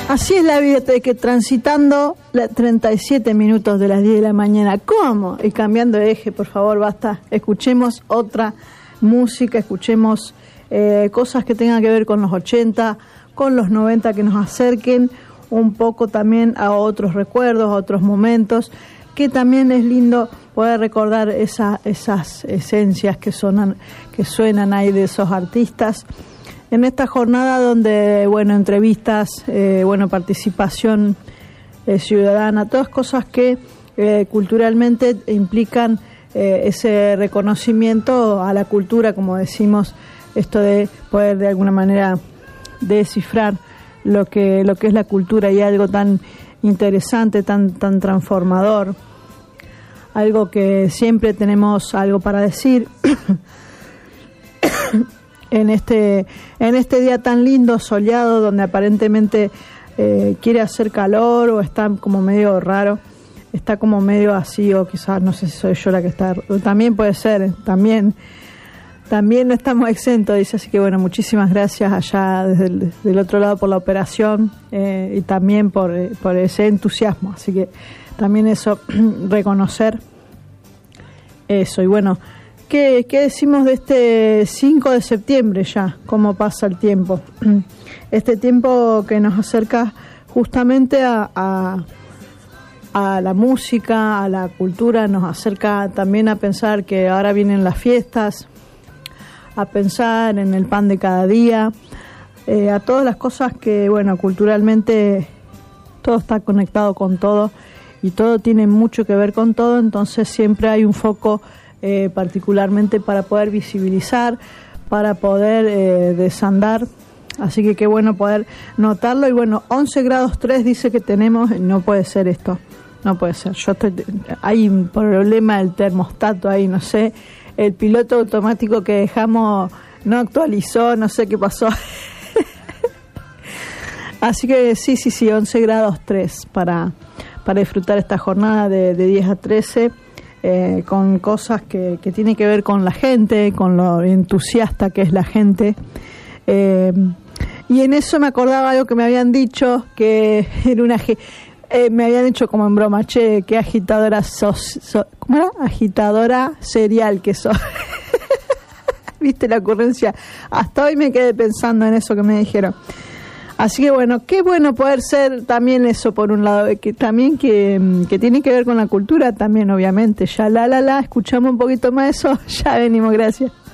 Así es la vida, que transitando 37 minutos de las 10 de la mañana. ¿Cómo? Y cambiando de eje, por favor, basta. Escuchemos otra música, escuchemos cosas que tengan que ver con los 80, con los 90, que nos acerquen un poco también a otros recuerdos, a otros momentos, que también es lindo poder recordar esas esencias que suenan ahí de esos artistas. En esta jornada donde, entrevistas, participación ciudadana, todas cosas que culturalmente implican ese reconocimiento a la cultura, como decimos, esto de poder de alguna manera descifrar lo que es la cultura, y algo tan interesante, tan transformador, algo que siempre tenemos algo para decir. En este día tan lindo, soleado, donde aparentemente quiere hacer calor o está como medio raro, está como medio así, o quizás no sé si soy yo la que está, también puede ser, también no estamos exentos, dice. Así que muchísimas gracias allá desde del otro lado por la operación, y también por ese entusiasmo. Así que también eso, reconocer eso. Y ¿qué decimos de este 5 de septiembre ya? ¿Cómo pasa el tiempo? Este tiempo que nos acerca justamente a la música, a la cultura, nos acerca también a pensar que ahora vienen las fiestas, a pensar en el pan de cada día, a todas las cosas que, culturalmente todo está conectado con todo y todo tiene mucho que ver con todo, entonces siempre hay un foco particularmente para poder visibilizar, para poder desandar. Así que qué bueno poder notarlo. Y 11 grados 3 dice que tenemos. No puede ser esto, no puede ser. Hay un problema del termostato ahí, no sé, el piloto automático que dejamos no actualizó, no sé qué pasó. Así que sí, 11 grados 3 para disfrutar esta jornada de 10 a 13. Con cosas que tienen que ver con la gente, con lo entusiasta que es la gente. Y en eso me acordaba algo que me habían dicho, que era me habían dicho como en broma, che, qué agitadora ¿cómo era? Agitadora serial que sos. ¿Viste la ocurrencia? Hasta hoy me quedé pensando en eso que me dijeron. Así que qué bueno poder ser también eso, por un lado, que también que tiene que ver con la cultura también, obviamente. Ya escuchamos un poquito más de eso, ya venimos, gracias.